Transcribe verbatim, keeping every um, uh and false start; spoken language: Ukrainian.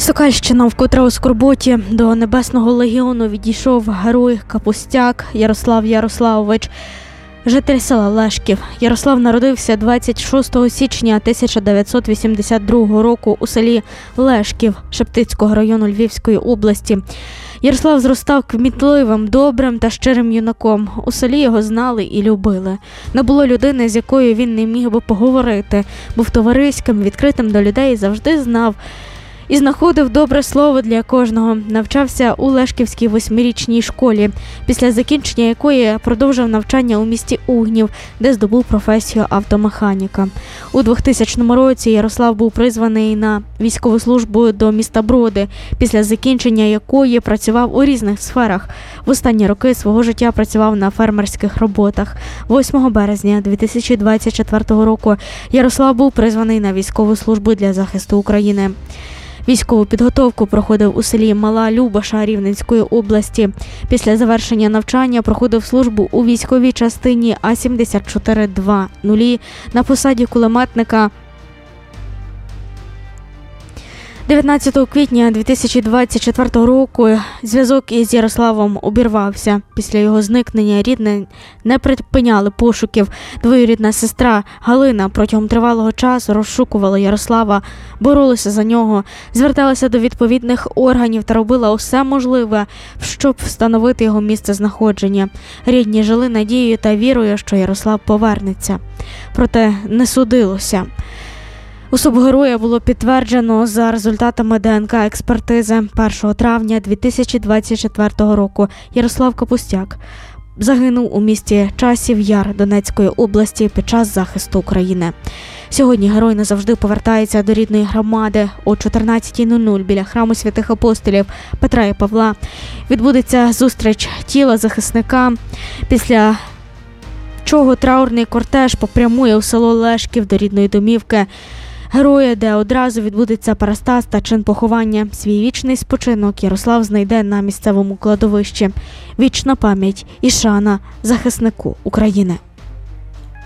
Сокальщина вкотре у скорботі. До Небесного легіону відійшов герой Капустяк Ярослав Ярославович, житель села Лешків. Ярослав народився двадцять шостого січня тисяча дев'ятсот вісімдесят другого року у селі Лешків Шептицького району Львівської області. Ярослав зростав кмітливим, добрим та щирим юнаком. У селі його знали і любили. Не було людини, з якою він не міг би поговорити. Був товариським, відкритим до людей, завжди знав і знаходив добре слово для кожного. Навчався у Лешківській восьмирічній школі, після закінчення якої продовжив навчання у місті Угнів, де здобув професію автомеханіка. У двохтисячному році Ярослав був призваний на військову службу до міста Броди, після закінчення якої працював у різних сферах. В останні роки свого життя працював на фермерських роботах. восьмого березня дві тисячі двадцять четвертого року Ярослав був призваний на військову службу для захисту України. Військову підготовку проходив у селі Мала Любаша Рівненської області. Після завершення навчання проходив службу у військовій частині А сімдесят чотири двадцять на посаді кулеметника. дев'ятнадцятого квітня дві тисячі двадцять четвертого року зв'язок із Ярославом обірвався. Після його зникнення рідні не припиняли пошуків. Двоюрідна сестра Галина протягом тривалого часу розшукувала Ярослава, боролася за нього, зверталася до відповідних органів та робила усе можливе, щоб встановити його місцезнаходження. Рідні жили надією та вірою, що Ярослав повернеться. Проте не судилося. Особу героя було підтверджено за результатами ДНК-експертизи. першого травня дві тисячі двадцять четвертого року Ярослав Капустяк загинув у місті Часів Яр Донецької області під час захисту України. Сьогодні герой назавжди повертається до рідної громади. О чотирнадцятій нуль нуль біля храму святих апостолів Петра і Павла відбудеться зустріч тіла захисника, після чого траурний кортеж попрямує у село Лешків до рідної домівки героя, де одразу відбудеться парастаз та чин поховання. Свій вічний спочинок Ярослав знайде на місцевому кладовищі. Вічна пам'ять і шана захиснику України.